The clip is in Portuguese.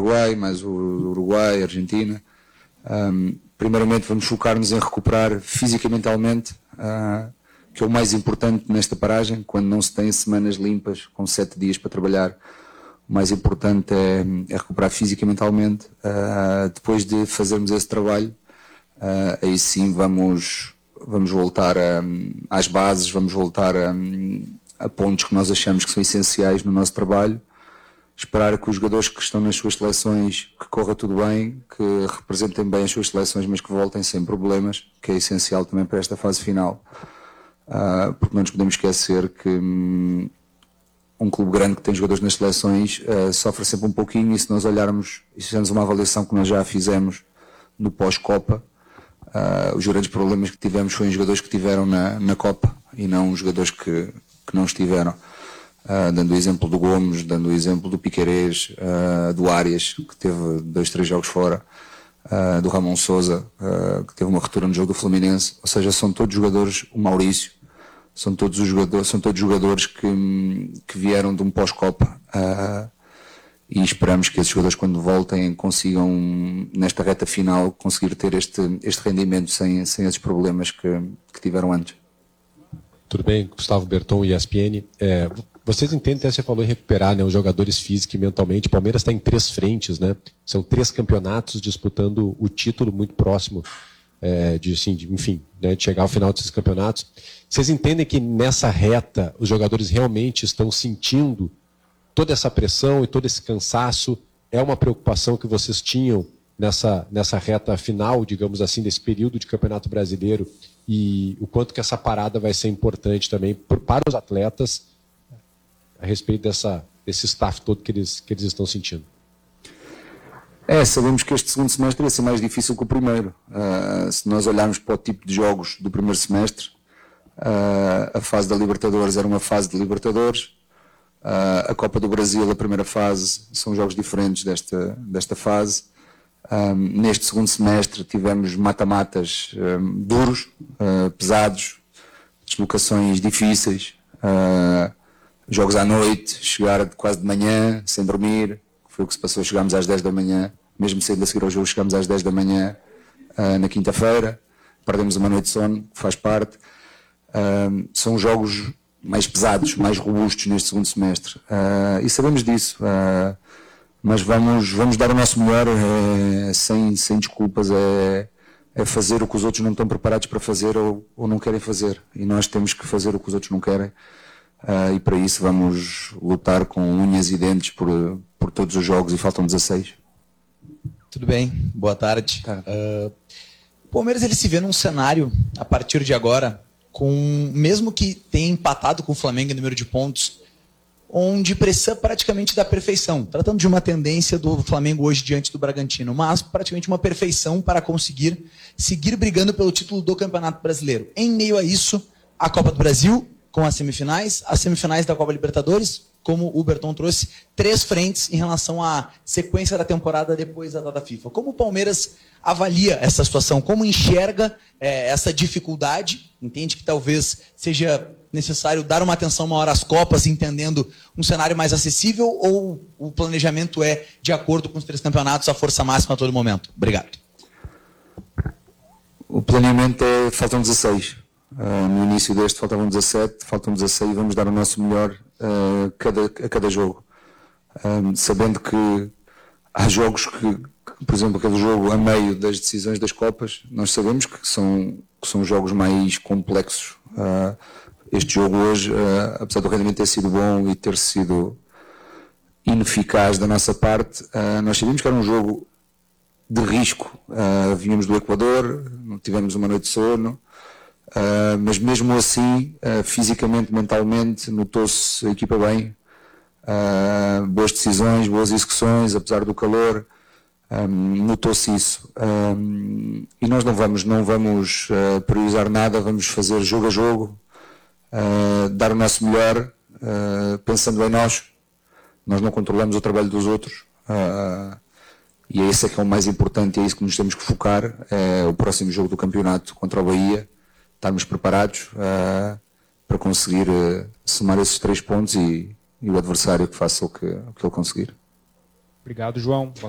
Paraguai, mais o Uruguai, a Argentina. Primeiramente vamos focar-nos em recuperar fisicamente e mentalmente, que é o mais importante nesta paragem, quando não se tem semanas limpas, com 7 dias para trabalhar. O mais importante é recuperar fisicamente e mentalmente. Depois de fazermos esse trabalho, aí sim vamos voltar às bases, vamos voltar a pontos que nós achamos que são essenciais no nosso trabalho. Esperar que os jogadores que estão nas suas seleções, que corra tudo bem, que representem bem as suas seleções, mas que voltem sem problemas, que é essencial também para esta fase final. Porque não nos podemos esquecer que um clube grande que tem jogadores nas seleções sofre sempre um pouquinho, e se nós olharmos e fizermos uma avaliação que nós já fizemos no pós-Copa, os grandes problemas que tivemos foram os jogadores que estiveram na Copa e não os jogadores que não estiveram. Dando o exemplo do Gomes, dando o exemplo do Piquerez, do Arias, que teve 2-3 jogos fora, do Ramon Sousa, que teve uma ruptura no jogo do Fluminense. Ou seja, são todos jogadores, o Maurício, são todos jogadores que vieram de um pós-Copa, e esperamos que esses jogadores, quando voltem, consigam, nesta reta final, conseguir ter este rendimento sem esses problemas que tiveram antes. Tudo bem, Gustavo Berton, ESPN. Vocês entendem, você falou em recuperar, né, os jogadores física e mentalmente. O Palmeiras está em 3 frentes, né? São 3 campeonatos disputando o título muito próximo de chegar ao final desses campeonatos. Vocês entendem que nessa reta os jogadores realmente estão sentindo toda essa pressão e todo esse cansaço? É uma preocupação que vocês tinham nessa reta final, digamos assim, desse período de Campeonato Brasileiro, e o quanto que essa parada vai ser importante também para os atletas a respeito desse staff todo que eles estão sentindo? Sabemos que este segundo semestre vai ser mais difícil que o primeiro. Se nós olharmos para o tipo de jogos do primeiro semestre, a fase da Libertadores era uma fase de Libertadores, a Copa do Brasil, a primeira fase, são jogos diferentes desta fase. Neste segundo semestre tivemos mata-matas duros, pesados, deslocações difíceis, jogos à noite, chegar quase de manhã, sem dormir, foi o que se passou. Chegámos às 10 da manhã, mesmo sendo a seguir ao jogo, chegámos às 10 da manhã na quinta-feira, perdemos uma noite de sono, que faz parte. São jogos mais pesados, mais robustos neste segundo semestre, e sabemos disso, mas vamos dar o nosso melhor, sem desculpas, é fazer o que os outros não estão preparados para fazer ou não querem fazer, e nós temos que fazer o que os outros não querem. E para isso vamos lutar com unhas e dentes por todos os jogos, e faltam 16. Tudo bem, boa tarde. O Palmeiras ele se vê num cenário, a partir de agora, mesmo que tenha empatado com o Flamengo em número de pontos, onde precisa praticamente da perfeição, tratando de uma tendência do Flamengo hoje diante do Bragantino, mas praticamente uma perfeição para conseguir seguir brigando pelo título do Campeonato Brasileiro. Em meio a isso, a Copa do Brasil, com as semifinais da Copa Libertadores, como o Berton trouxe, 3 frentes em relação à sequência da temporada depois da data FIFA. Como o Palmeiras avalia essa situação? Como enxerga essa dificuldade? Entende que talvez seja necessário dar uma atenção maior às Copas, entendendo um cenário mais acessível, ou o planejamento é de acordo com os 3 campeonatos, a força máxima a todo momento? Obrigado. O planeamento faltam 16. No início deste faltavam 17, faltam 16, e vamos dar o nosso melhor a cada jogo. Sabendo que há jogos que, por exemplo, aquele jogo a meio das decisões das Copas, nós sabemos que são jogos mais complexos. Este jogo hoje, apesar do rendimento ter sido bom e ter sido ineficaz da nossa parte, nós sabíamos que era um jogo de risco. Vínhamos do Equador, tivemos uma noite de sono, mas mesmo assim, fisicamente, mentalmente, notou-se a equipa bem, boas decisões, boas execuções, apesar do calor, notou-se isso. E nós não vamos priorizar nada, vamos fazer jogo a jogo, dar o nosso melhor, pensando em nós. Nós não controlamos o trabalho dos outros, e é isso que é o mais importante, é isso que nos temos que focar, é o próximo jogo do campeonato contra o Bahia, estarmos preparados para conseguir somar esses 3 pontos, e o adversário que faça o que ele conseguir. Obrigado, João.